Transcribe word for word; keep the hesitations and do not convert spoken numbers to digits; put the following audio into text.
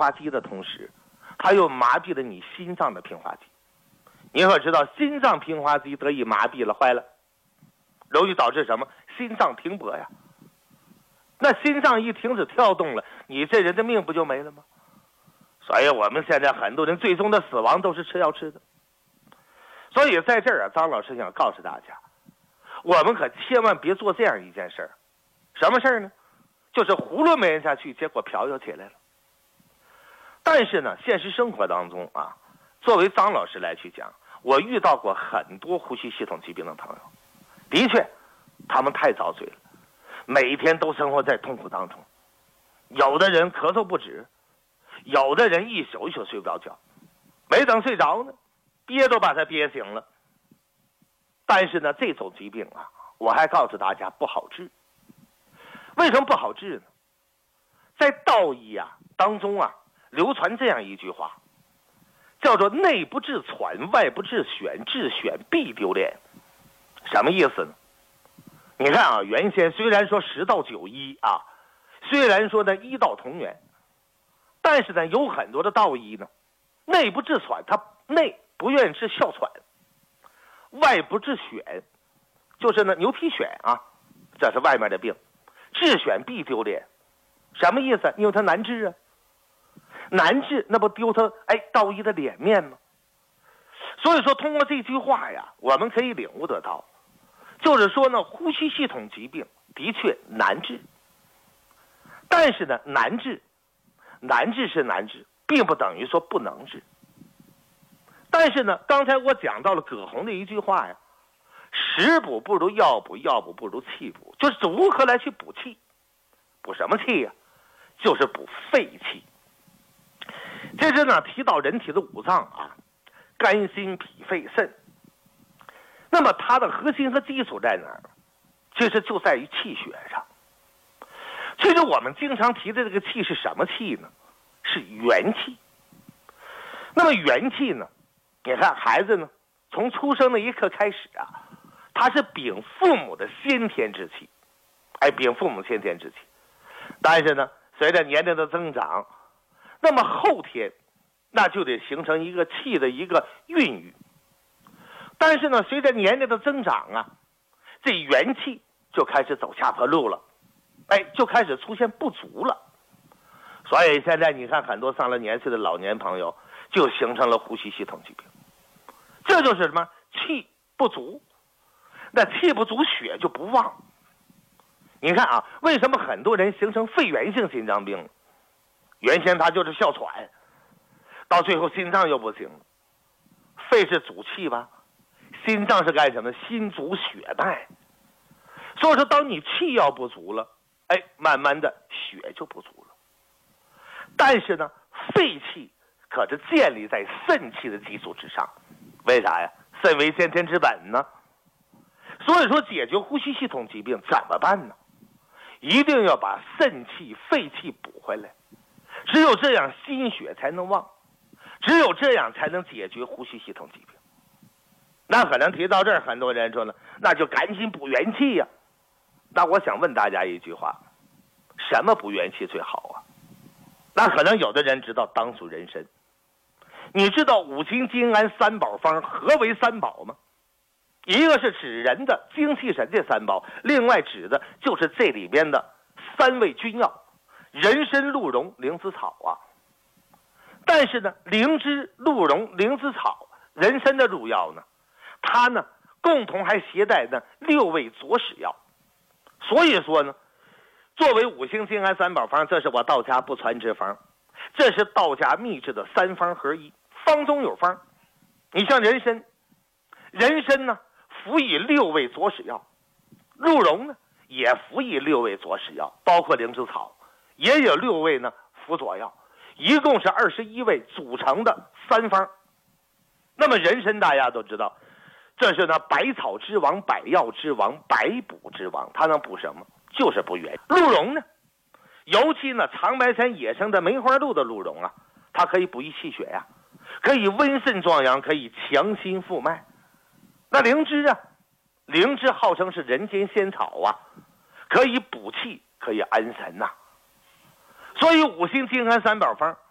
化剂的同时，它又麻痹了你心脏的平滑肌。你可知道，心脏平滑肌得以麻痹了，坏了，容易导致什么？心脏停泊呀。那心脏一停止跳动了，你这人的命不就没了吗？所以我们现在很多人最终的死亡都是吃药吃的。所以在这儿啊，张老师想告诉大家，我们可千万别做这样一件事儿。什么事儿呢？就是囫囵没咽下去，结果瓢又起来了。但是呢，现实生活当中啊，作为张老师来去讲，我遇到过很多呼吸系统疾病的朋友，的确，他们太遭罪了，每天都生活在痛苦当中。有的人咳嗽不止，有的人一宿一宿睡不着觉，没等睡着呢，憋都把他憋醒了。但是呢，这种疾病啊，我还告诉大家不好治。为什么不好治呢？在道医啊当中啊，流传这样一句话，叫做内不治喘，外不治癣，治癣必丢脸。什么意思呢？你看啊，原先虽然说十道九医啊，虽然说呢医道同源，但是呢有很多的道医呢，内不治喘，他内不愿意治哮喘，外不治癣，就是呢牛皮癣啊，这是外面的病。治癣必丢脸，什么意思？因为它难治啊，难治那不丢他哎道医的脸面吗？所以说，通过这句话呀，我们可以领悟得到，就是说呢，呼吸系统疾病的确难治，但是呢，难治，难治是难治，并不等于说不能治。但是呢，刚才我讲到了葛洪的一句话呀。食补不如药补，药补不如气补，就是如何来去补气。补什么气呀？就是补肺气。这是呢提到人体的五脏啊，肝心脾肺肾。那么它的核心和基础在哪儿？其实就在于气血上。其实我们经常提的这个气是什么气呢？是元气。那么元气呢？你看孩子呢，从出生的一刻开始啊。它是禀父母的先天之气，哎，禀父母先天之气。但是呢，随着年龄的增长，那么后天，那就得形成一个气的一个孕育。但是呢，随着年龄的增长啊，这元气就开始走下坡路了，哎，就开始出现不足了。所以现在你看，很多上了年岁的老年朋友，就形成了呼吸系统疾病。这就是什么？气不足。那气不足，血就不旺。你看啊，为什么很多人形成肺源性心脏病？原先他就是哮喘，到最后心脏又不行了。肺是主气吧，心脏是干什么？心主血脉。所以说，当你气要不足了，哎，慢慢的血就不足了。但是呢，肺气可是建立在肾气的基础之上。为啥呀？肾为先天之本呢。所以说，解决呼吸系统疾病怎么办呢？一定要把肾气、肺气补回来，只有这样心血才能旺，只有这样才能解决呼吸系统疾病。那可能提到这儿，很多人说了，那就赶紧补元气呀。那我想问大家一句话，什么补元气最好啊？那可能有的人知道，当属人参。你知道五行金安三宝方何为三宝吗？一个是指人的精气神这三宝，另外指的就是这里边的三味君药，人参、鹿茸、灵芝草啊。但是呢，灵芝、鹿茸、灵芝草、人参的入药呢，它呢共同还携带呢六味佐使药。所以说呢，作为五行金安三宝方，这是我道家不传之方，这是道家秘制的三方合一，方中有方。你像人参，人参呢辅以六味佐使药，鹿茸呢也辅以六味佐使药，包括灵芝草也有六味呢辅佐药，一共是二十一味组成的三方。那么人参大家都知道，这是呢百草之王、百药之王、百补之王，它能补什么？就是补元。鹿茸呢，尤其呢长白山野生的梅花鹿的鹿茸啊，它可以补益气血呀、啊，可以温肾壮阳，可以强心复脉。那灵芝啊，灵芝号称是人间仙草啊，可以补气，可以安神呐、啊。所以五行金安三宝方